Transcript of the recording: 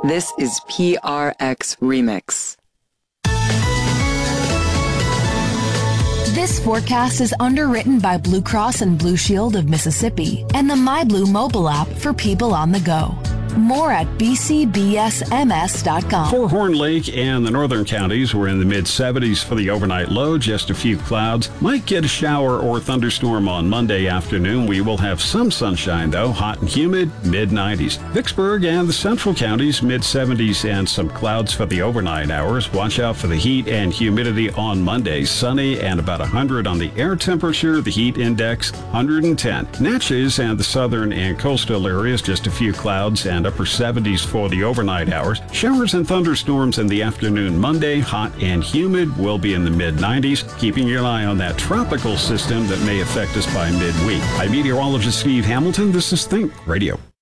This is PRX Remix. This forecast is underwritten by Blue Cross and Blue Shield of Mississippi and the MyBlue mobile app for people on the go. More at bcbsms.com. For Horn Lake and the northern counties, we're in the mid-70s for the overnight low, just a few clouds. Might get a shower or thunderstorm on Monday afternoon. We will have some sunshine, though, hot and humid, mid-90s. Vicksburg and the central counties, mid-70s and some clouds for the overnight hours. Watch out for the heat and humidity on Monday. Sunny and about 100 on the air temperature. The heat index, 110. Natchez and the southern and coastal areas, just a few clouds and upper 70s for the overnight hours. Showers and thunderstorms in the afternoon Monday, hot and humid, will be in the mid-90s. Keeping your eye on that tropical system that may affect us by midweek. I'm meteorologist Steve Hamilton. This is Think Radio.